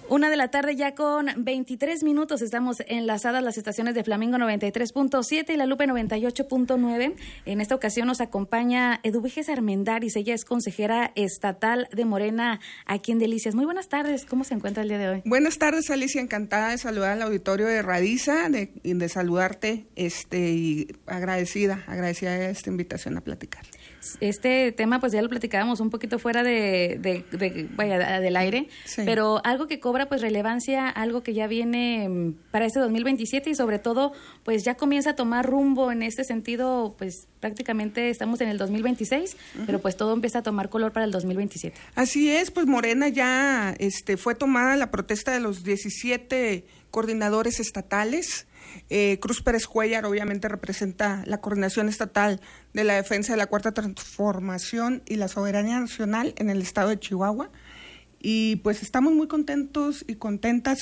1:00 ya con 23 minutos. Estamos enlazadas las estaciones de Flamingo 93.7 y La Lupe 98.9. En esta ocasión nos acompaña Eduviges Armendáriz. Ella es consejera estatal de Morena aquí en Delicias. Muy buenas tardes. ¿Cómo se encuentra el día de hoy? Buenas tardes, Alicia. Encantada de saludar al auditorio de Radiza, de saludarte y agradecida de esta invitación a platicar. Este tema pues ya lo platicábamos un poquito fuera del aire, sí. Pero algo que cobra pues relevancia, algo que ya viene para este 2027 y sobre todo pues ya comienza a tomar rumbo en este sentido, pues prácticamente estamos en el 2026, pero pues todo empieza a tomar color para el 2027. Así es, pues Morena ya fue tomada la protesta de los 17 coordinadores estatales. Cruz Pérez Cuéllar obviamente representa la coordinación estatal de la defensa de la Cuarta Transformación y la soberanía nacional en el estado de Chihuahua, y pues estamos muy contentos y contentos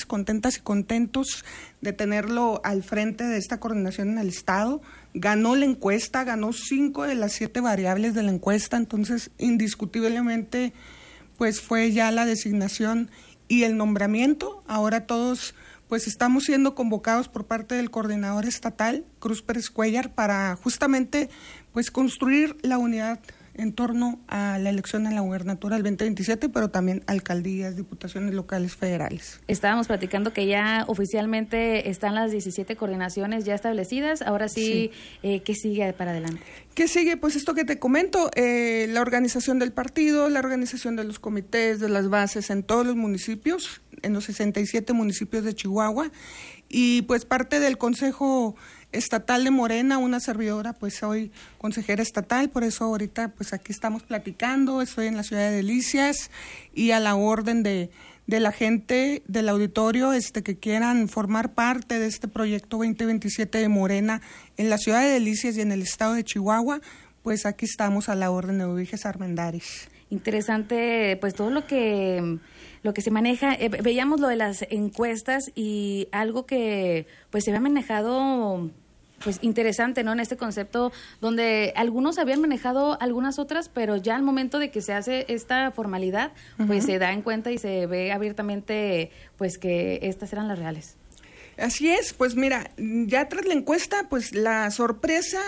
de tenerlo al frente de esta coordinación en el estado. Ganó la encuesta, ganó 5 de las 7 variables de la encuesta, entonces indiscutiblemente pues fue ya la designación y el nombramiento. Ahora todos pues estamos siendo convocados por parte del coordinador estatal, Cruz Pérez Cuéllar, para justamente pues construir la unidad en torno a la elección a la gubernatura del 2027, pero también alcaldías, diputaciones locales, federales. Estábamos platicando que ya oficialmente están las 17 coordinaciones ya establecidas. Ahora sí. ¿Qué sigue para adelante? ¿Qué sigue? Pues esto que te comento, la organización del partido, la organización de los comités, de las bases en todos los municipios, en los 67 municipios de Chihuahua, y pues parte del Consejo Estatal de Morena, una servidora, pues soy consejera estatal, por eso ahorita pues aquí estamos platicando. Estoy en la ciudad de Delicias y a la orden de la gente del auditorio que quieran formar parte de este proyecto 2027 de Morena en la ciudad de Delicias y en el estado de Chihuahua, pues aquí estamos a la orden de Eduviges Armendáriz. Interesante, pues todo lo que se maneja. Veíamos lo de las encuestas y algo que pues se había manejado pues interesante, ¿no? En este concepto donde algunos habían manejado algunas otras, pero ya al momento de que se hace esta formalidad, pues se da en cuenta y se ve abiertamente pues que estas eran las reales. Así es, pues mira, ya tras la encuesta, pues la sorpresa,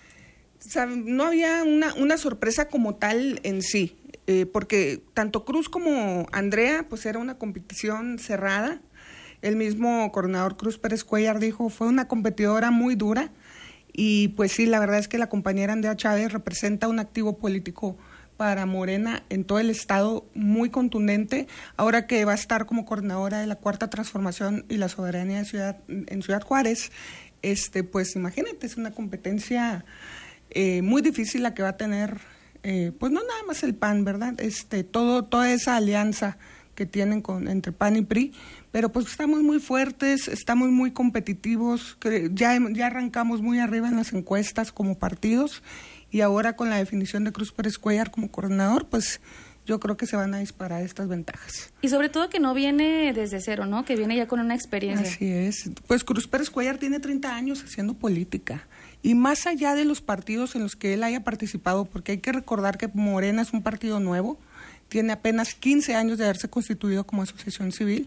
no había una sorpresa como tal en sí. Porque tanto Cruz como Andrea, pues era una competición cerrada. El mismo coordinador Cruz Pérez Cuéllar dijo, fue una competidora muy dura, y pues sí, la verdad es que la compañera Andrea Chávez representa un activo político para Morena en todo el estado muy contundente. Ahora que va a estar como coordinadora de la Cuarta Transformación y la soberanía en Ciudad Juárez, pues imagínate, es una competencia muy difícil la que va a tener. Pues no nada más el PAN, ¿verdad? Toda esa alianza que tienen entre PAN y PRI, pero pues estamos muy fuertes, estamos muy competitivos, ya arrancamos muy arriba en las encuestas como partidos, y ahora con la definición de Cruz Pérez Cuéllar como coordinador, pues yo creo que se van a disparar estas ventajas. Y sobre todo que no viene desde cero, ¿no? Que viene ya con una experiencia. Así es. Pues Cruz Pérez Cuéllar tiene 30 años haciendo política. Y más allá de los partidos en los que él haya participado, porque hay que recordar que Morena es un partido nuevo, tiene apenas 15 años de haberse constituido como asociación civil,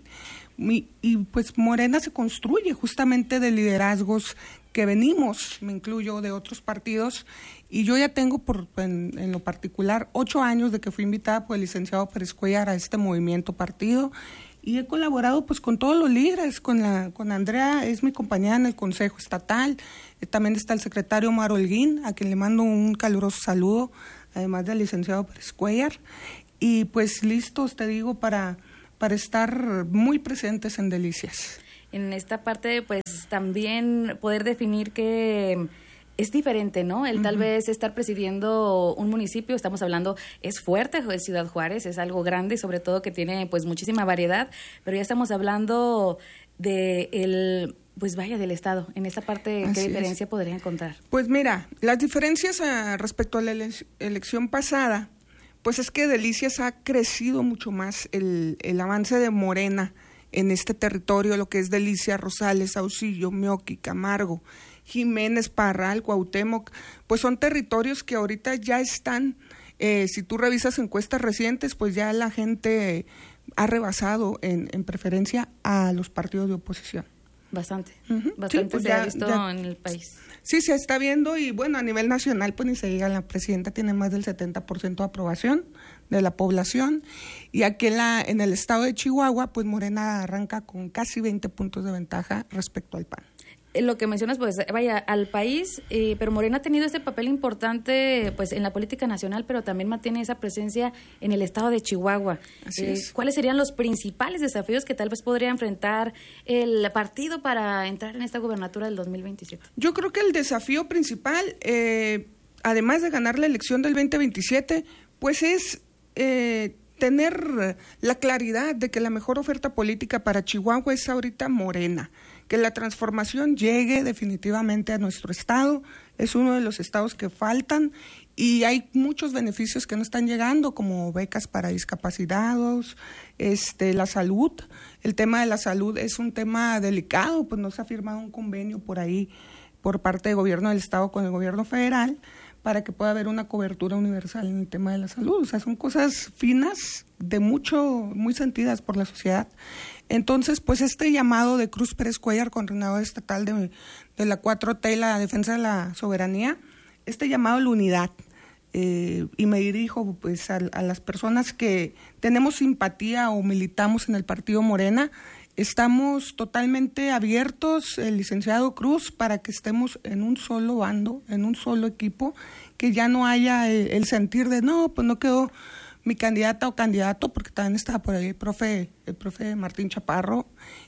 y pues Morena se construye justamente de liderazgos que venimos, me incluyo, de otros partidos, y yo ya tengo en lo particular 8 años de que fui invitada por el licenciado Pérez Cuéllar a este movimiento partido, y he colaborado pues con todos los líderes, con Andrea, es mi compañera en el Consejo Estatal. También está el secretario Omar Holguín, a quien le mando un caluroso saludo, además del licenciado Pérez Cuéllar, y pues listos, te digo, para estar muy presentes en Delicias. En esta parte, pues también poder definir que es diferente, ¿no? El tal vez estar presidiendo un municipio, estamos hablando, es fuerte, Ciudad Juárez, es algo grande, sobre todo que tiene pues muchísima variedad, pero ya estamos hablando del estado. En esa parte, ¿qué diferencia podría encontrar? Pues mira, las diferencias respecto a la elección pasada, pues es que Delicias ha crecido mucho más el avance de Morena en este territorio, lo que es Delicias, Rosales, Saucillo, Meoqui, Camargo, Jiménez, Parral, Cuauhtémoc, pues son territorios que ahorita ya están, si tú revisas encuestas recientes, pues ya la gente ha rebasado en preferencia a los partidos de oposición. Bastante, Uh-huh. bastante Sí, pues se ha visto en el país. Sí, se está viendo y bueno, a nivel nacional, pues ni se diga, la presidenta tiene más del 70% de aprobación de la población y aquí en el estado de Chihuahua, pues Morena arranca con casi 20 puntos de ventaja respecto al PAN. Lo que mencionas, pues vaya, al país, pero Morena ha tenido este papel importante pues en la política nacional, pero también mantiene esa presencia en el estado de Chihuahua. Así es. ¿Cuáles serían los principales desafíos que tal vez podría enfrentar el partido para entrar en esta gubernatura del 2027? Yo creo que el desafío principal, además de ganar la elección del 2027, pues es tener la claridad de que la mejor oferta política para Chihuahua es ahorita Morena, que la transformación llegue definitivamente a nuestro estado, es uno de los estados que faltan y hay muchos beneficios que no están llegando, como becas para discapacitados, la salud. El tema de la salud es un tema delicado, pues no se ha firmado un convenio por ahí por parte del gobierno del estado con el gobierno federal para que pueda haber una cobertura universal en el tema de la salud. O sea, son cosas finas, muy sentidas por la sociedad. Entonces, pues este llamado de Cruz Pérez Cuéllar, coordinador estatal de la 4T y la defensa de la soberanía, este llamado a la unidad, y me dirijo pues a las personas que tenemos simpatía o militamos en el partido Morena. Estamos totalmente abiertos, el licenciado Cruz, para que estemos en un solo bando, en un solo equipo, que ya no haya el sentir de no, pues no quedó mi candidata o candidato, porque también estaba por ahí el profe Martín Chaparro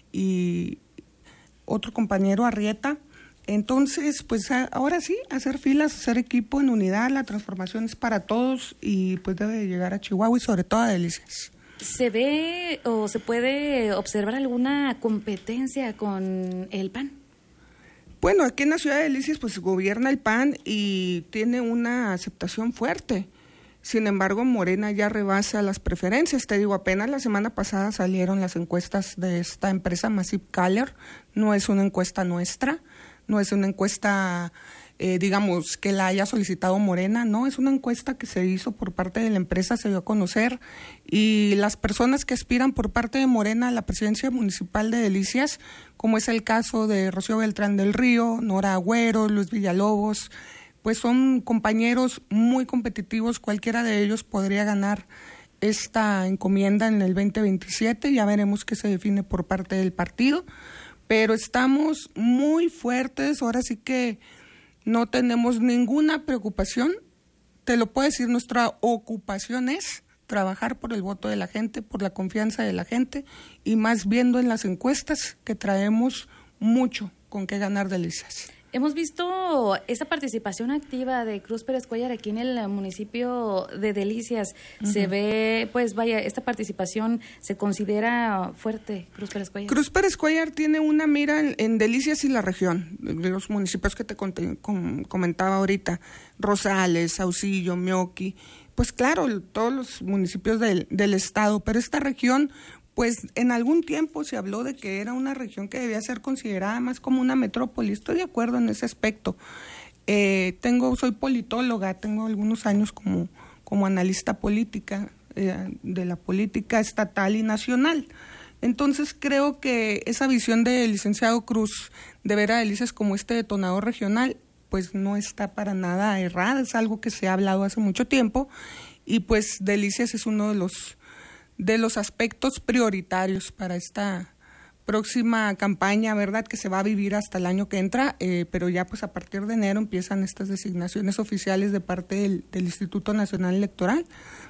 y otro compañero Arrieta. Entonces, pues ahora sí, hacer filas, hacer equipo en unidad, la transformación es para todos y pues debe llegar a Chihuahua y sobre todo a Delicias. ¿Se ve o se puede observar alguna competencia con el PAN? Bueno, aquí en la ciudad de Delicias pues gobierna el PAN y tiene una aceptación fuerte. Sin embargo, Morena ya rebasa las preferencias. Te digo, apenas la semana pasada salieron las encuestas de esta empresa Massive Caller. No es una encuesta nuestra, no es una encuesta digamos, que la haya solicitado Morena, no, es una encuesta que se hizo por parte de la empresa, se dio a conocer, y las personas que aspiran por parte de Morena a la presidencia municipal de Delicias, como es el caso de Rocío Beltrán del Río, Nora Agüero, Luis Villalobos, pues son compañeros muy competitivos, cualquiera de ellos podría ganar esta encomienda en el 2027, ya veremos qué se define por parte del partido, pero estamos muy fuertes, ahora sí que no tenemos ninguna preocupación, te lo puedo decir, nuestra ocupación es trabajar por el voto de la gente, por la confianza de la gente y más viendo en las encuestas que traemos mucho con qué ganar Delicias. Hemos visto esa participación activa de Cruz Pérez Cuéllar aquí en el municipio de Delicias. Uh-huh. Se ve, pues vaya, esta participación se considera fuerte, Cruz Pérez Cuéllar. Cruz Pérez Cuéllar tiene una mira en Delicias y la región, de los municipios que te comentaba ahorita, Rosales, Saucillo, Mioqui, pues claro, todos los municipios del estado, pero esta región, pues en algún tiempo se habló de que era una región que debía ser considerada más como una metrópoli. Estoy de acuerdo en ese aspecto. Soy politóloga, tengo algunos años como analista política, de la política estatal y nacional. Entonces creo que esa visión del licenciado Cruz de ver a Delicias como este detonador regional, pues no está para nada errada, es algo que se ha hablado hace mucho tiempo y pues Delicias es uno de los aspectos prioritarios para esta próxima campaña, ¿verdad?, que se va a vivir hasta el año que entra, pero ya pues a partir de enero empiezan estas designaciones oficiales de parte del Instituto Nacional Electoral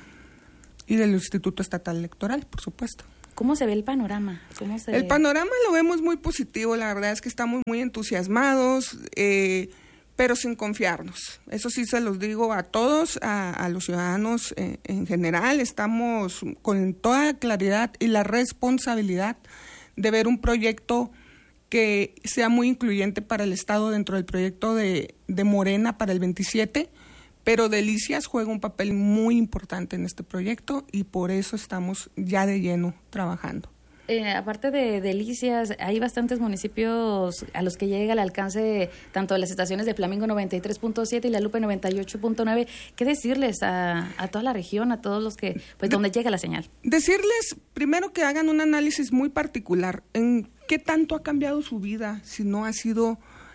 y del Instituto Estatal Electoral, por supuesto. ¿Cómo se ve el panorama? El panorama lo vemos muy positivo, la verdad es que estamos muy entusiasmados, pero sin confiarnos. Eso sí se los digo a todos, a los ciudadanos en general. Estamos con toda claridad y la responsabilidad de ver un proyecto que sea muy incluyente para el Estado dentro del proyecto de Morena para el 27, pero Delicias juega un papel muy importante en este proyecto y por eso estamos ya de lleno trabajando. aparte de Delicias, hay bastantes municipios a los que llega el alcance tanto de las estaciones de Flamingo 93.7 y La Lupe 98.9. ¿Qué decirles a toda la región, a todos los que, pues, donde llega la señal? Decirles primero que hagan un análisis muy particular en qué tanto ha cambiado su vida, si no ha sido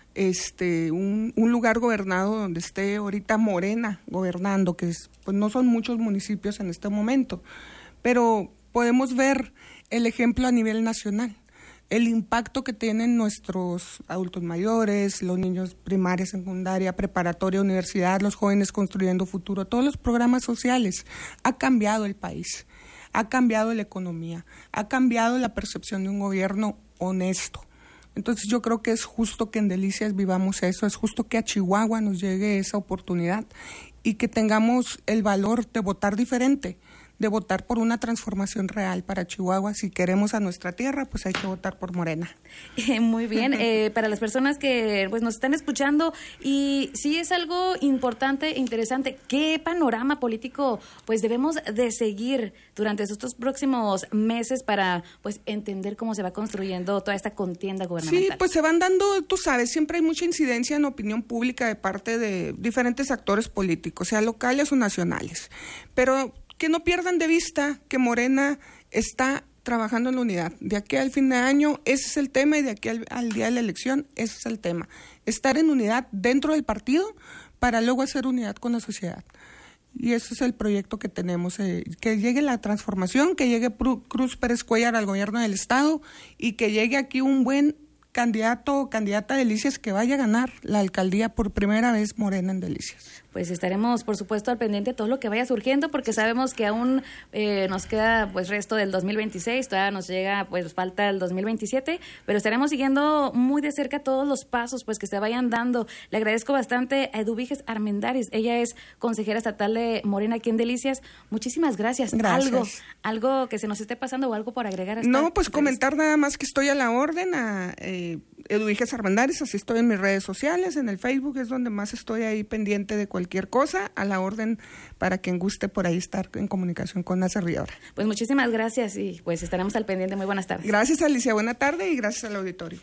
un lugar gobernado donde esté ahorita Morena gobernando, que pues no son muchos municipios en este momento, pero podemos ver el ejemplo a nivel nacional, el impacto que tienen nuestros adultos mayores, los niños primaria, secundaria, preparatoria, universidad, los jóvenes construyendo futuro, todos los programas sociales. Ha cambiado el país, ha cambiado la economía, ha cambiado la percepción de un gobierno honesto. Entonces yo creo que es justo que en Delicias vivamos eso, es justo que a Chihuahua nos llegue esa oportunidad y que tengamos el valor de votar diferente, de votar por una transformación real para Chihuahua. Si queremos a nuestra tierra, pues hay que votar por Morena. Muy bien, para las personas que pues nos están escuchando, y sí es algo importante e interesante, ¿qué panorama político pues debemos de seguir durante estos próximos meses para pues entender cómo se va construyendo toda esta contienda gubernamental? Sí, pues se van dando, tú sabes, siempre hay mucha incidencia en opinión pública de parte de diferentes actores políticos, sea locales o nacionales, pero que no pierdan de vista que Morena está trabajando en la unidad. De aquí al fin de año, ese es el tema, y de aquí al día de la elección, ese es el tema. Estar en unidad dentro del partido para luego hacer unidad con la sociedad. Y ese es el proyecto que tenemos, que llegue la transformación, que llegue Cruz Pérez Cuéllar al gobierno del Estado y que llegue aquí un buen candidato o candidata a Delicias que vaya a ganar la alcaldía por primera vez Morena en Delicias. Pues estaremos, por supuesto, al pendiente de todo lo que vaya surgiendo, porque sabemos que aún nos queda pues resto del 2026, todavía nos llega, pues falta el 2027, pero estaremos siguiendo muy de cerca todos los pasos pues que se vayan dando. Le agradezco bastante a Eduviges Armendáriz, ella es consejera estatal de Morena aquí en Delicias. Muchísimas gracias. Gracias. Algo que se nos esté pasando o algo por agregar. No, pues comentar nada más que estoy a la orden, a Eduviges Armendáriz, así estoy en mis redes sociales, en el Facebook es donde más estoy ahí pendiente de cualquier cosa, a la orden para quien guste por ahí estar en comunicación con la servidora. Pues muchísimas gracias y pues estaremos al pendiente. Muy buenas tardes. Gracias, Alicia, buena tarde y gracias al auditorio.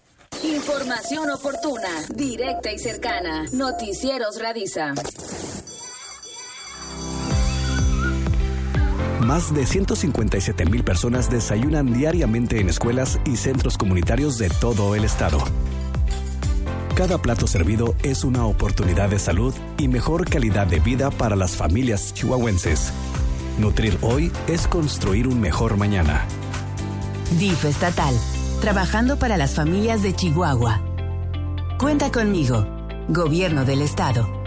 Información oportuna, directa y cercana. Noticieros Radisa. Más de 157,000 personas desayunan diariamente en escuelas y centros comunitarios de todo el estado. Cada plato servido es una oportunidad de salud y mejor calidad de vida para las familias chihuahuenses. Nutrir hoy es construir un mejor mañana. DIF estatal, trabajando para las familias de Chihuahua. Cuenta conmigo, Gobierno del Estado.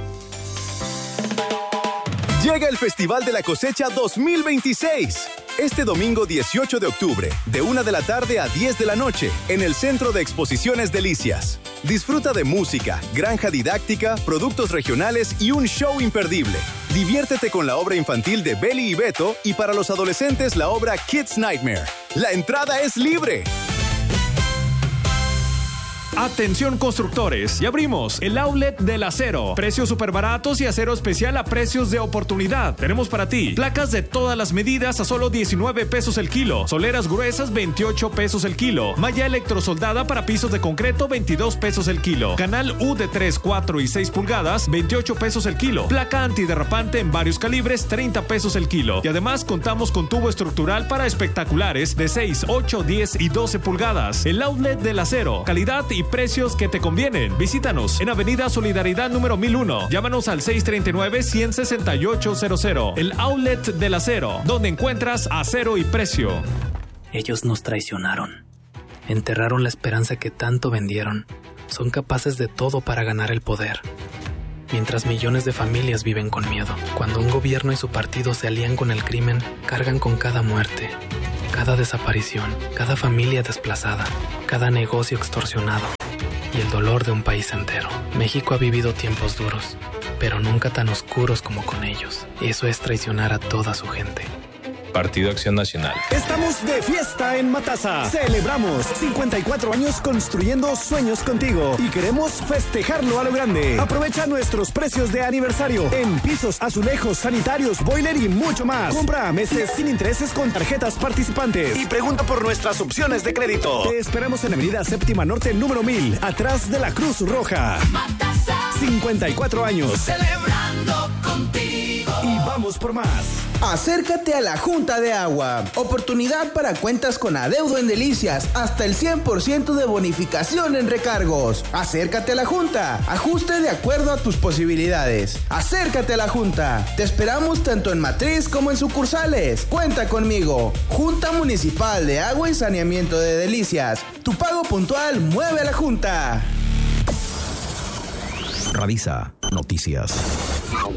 Llega el Festival de la Cosecha 2026. Este domingo 18 de octubre, de 1 de la tarde a 10 de la noche, en el Centro de Exposiciones Delicias. Disfruta de música, granja didáctica, productos regionales y un show imperdible. Diviértete con la obra infantil de Beli y Beto y para los adolescentes la obra Kids Nightmare. La entrada es libre. Atención constructores, y abrimos el outlet del acero. Precios súper baratos y acero especial a precios de oportunidad. Tenemos para ti placas de todas las medidas a solo 19 pesos el kilo. Soleras gruesas 28 pesos el kilo. Malla electrosoldada para pisos de concreto 22 pesos el kilo. Canal U de 3, 4 y 6 pulgadas 28 pesos el kilo. Placa antiderrapante en varios calibres 30 pesos el kilo. Y además contamos con tubo estructural para espectaculares de 6, 8, 10 y 12 pulgadas. El outlet del acero. Calidad y precios que te convienen. Visítanos en Avenida Solidaridad número 1001. Llámanos al 639-16800. El outlet del acero, donde encuentras acero y precio. Ellos nos traicionaron. Enterraron la esperanza que tanto vendieron. Son capaces de todo para ganar el poder. Mientras millones de familias viven con miedo. Cuando un gobierno y su partido se alían con el crimen, cargan con cada muerte, cada desaparición, cada familia desplazada, cada negocio extorsionado y el dolor de un país entero. México ha vivido tiempos duros, pero nunca tan oscuros como con ellos. Eso es traicionar a toda su gente. Partido Acción Nacional. Estamos de fiesta en Matasa. Celebramos 54 años construyendo sueños contigo y queremos festejarlo a lo grande. Aprovecha nuestros precios de aniversario en pisos, azulejos, sanitarios, boiler y mucho más. Compra meses sin intereses con tarjetas participantes y pregunta por nuestras opciones de crédito. Te esperamos en Avenida Séptima Norte, número 1000, atrás de la Cruz Roja. Matasa. 54 años. Celebrando contigo. Y vamos por más. Acércate a la Junta de Agua. Oportunidad para cuentas con adeudo en Delicias. Hasta el 100% de bonificación en recargos. Acércate a la Junta. Ajuste de acuerdo a tus posibilidades. Acércate a la Junta. Te esperamos tanto en matriz como en sucursales. Cuenta conmigo. Junta Municipal de Agua y Saneamiento de Delicias. Tu pago puntual mueve a la Junta. Radisa Noticias.